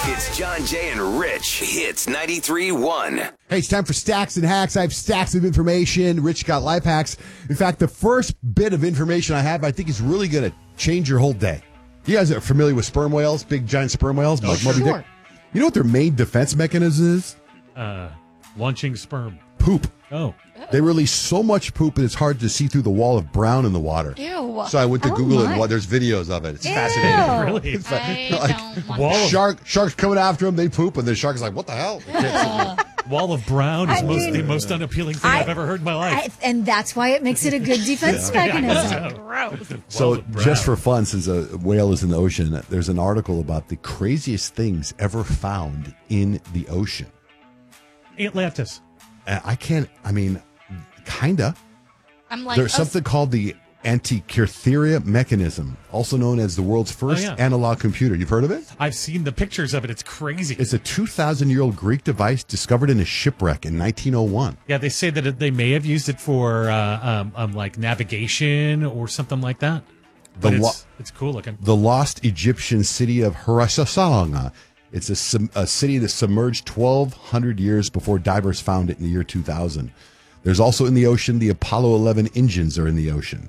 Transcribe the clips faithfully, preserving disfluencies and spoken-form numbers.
It's John, Jay, and Rich. Hits ninety-three point one. Hey, it's time for Stacks and Hacks. I have stacks of information. Rich got life hacks. In fact, the first bit of information I have, I think is really going to change your whole day. You guys are familiar with sperm whales, big giant sperm whales? Oh, like sure. Moby Dick? You know what their main defense mechanism is? Uh, launching sperm. Poop. Oh. They release so much poop that it's hard to see through the wall of brown in the water. Ew. So I went to Oh, Google it. my. And there's videos of it. It's Ew. fascinating. Really? It's I like, don't want Wall that. of, shark, sharks coming after them, they poop, and the shark's like, what the hell? wall of brown is I most, mean, the most unappealing thing I, I- have ever heard in my life. I, and that's why it makes it a good defense mechanism. Gross. Wall So of brown. just for fun, since a whale is in the ocean, there's an article about the craziest things ever found in the ocean. Atlantis. Uh, I can't, I mean, kinda. I'm like, There's oh, something called the Antikythera mechanism, also known as the world's first yeah. analog computer. You've heard of it? I've seen the pictures of it. It's crazy. It's a two thousand year old Greek device discovered in a shipwreck in nineteen oh one. Yeah, they say that it, they may have used it for uh, um, um, like navigation or something like that. But The it's, lo- it's cool looking. The lost Egyptian city of Harasasanga. It's a, sum- a city that submerged twelve hundred years before divers found it in the year two thousand. There's also in the ocean, the Apollo eleven engines are in the ocean.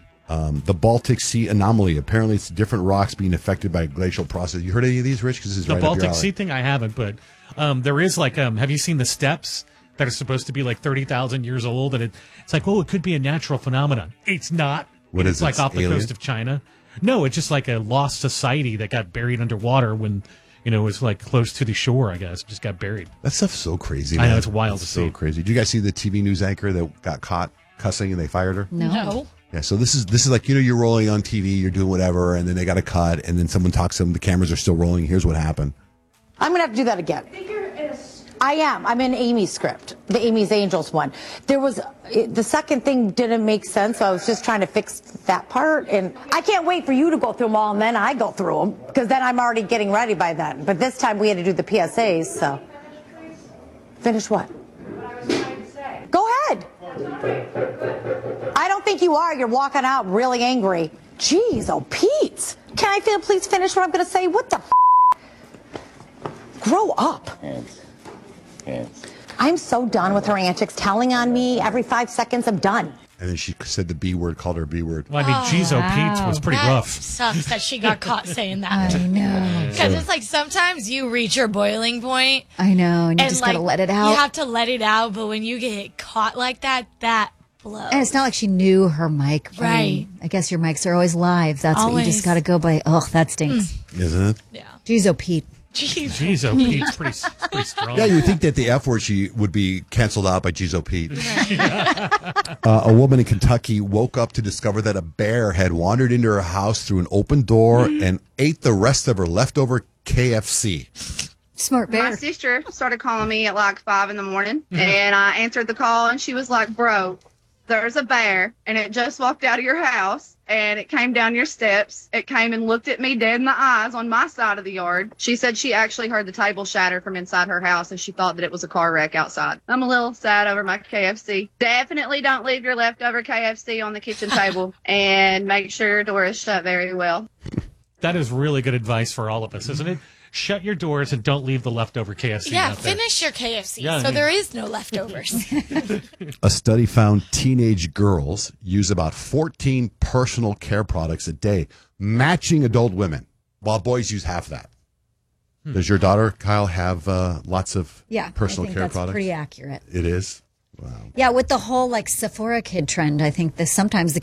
Um, the Baltic Sea anomaly. Apparently, it's different rocks being affected by a glacial process. You heard any of these, Rich? Because this is The right up your Baltic alley. Sea thing, I haven't, but um, there is like, um, have you seen the steps that are supposed to be like thirty thousand years old? And it, it's like, oh, it could be a natural phenomenon. It's not. What it's is it? like off the Alien? coast of China. No, it's just like a lost society that got buried underwater when, you know, it was like close to the shore, I guess. Just got buried. That stuff's so crazy. I know, man. it's wild It's to so see. crazy. Did you guys see the T V news anchor that got caught cussing and they fired her? No. no. Yeah, so this is this is like, you know, you're rolling on T V, you're doing whatever, and then they got a cut, and then someone talks to them, the cameras are still rolling. Here's what happened. I'm going to have to do that again. I am. I'm in Amy's script, the Amy's Angels one. There was, it, the second thing didn't make sense, so I was just trying to fix that part. And I can't wait for you to go through them all, and then I go through them, because then I'm already getting ready by then. But this time we had to do the P S As, so. Finish what? Go ahead. I don't think you are. You're walking out really angry. Jeez, oh, Pete. Can I feel, please finish what I'm going to say? What the f? Grow up. Hands. Hands. I'm so done with her antics, telling on me every five seconds. I'm done. And then she said the B word, called her B word. Well, I mean, Jizo Pete's was pretty That rough. sucks that she got caught saying that. I know. Because it's like sometimes you reach your boiling point I know. And you and just like, got to let it out. You have to let it out, but when you get caught like that, that blows. And it's not like she knew her mic. I, Right. mean, I guess your mics are always live. That's what you Always. just got to go by. Oh, that stinks. Isn't it? Yeah. Jeez, oh, Pete. Jeez. Jizo Pete's pretty, pretty strong. Yeah, you would think that the F word she would be canceled out by Jizo Pete. uh, a woman in Kentucky woke up to discover that a bear had wandered into her house through an open door and ate the rest of her leftover K F C. Smart My bear. sister started calling me at like five in the morning, and I answered the call, and she was like, "Bro, there's a bear, and it just walked out of your house, and it came down your steps. It came and looked at me dead in the eyes on my side of the yard." She said she actually heard the table shatter from inside her house, and she thought that it was a car wreck outside. I'm a little sad over my K F C. Definitely don't leave your leftover K F C on the kitchen table, and make sure your door is shut very well. That is really good advice for all of us, isn't it? Shut your doors and don't leave the leftover K F C Yeah, out there. finish your K F C Yeah, I so mean- there is no leftovers. A study found teenage girls use about fourteen personal care products a day, matching adult women, while boys use half that. Does your daughter, Kyle, have uh, lots of Yeah. personal I think care that's products? pretty accurate. It is? Wow. Yeah, with the whole like Sephora kid trend, I think that sometimes the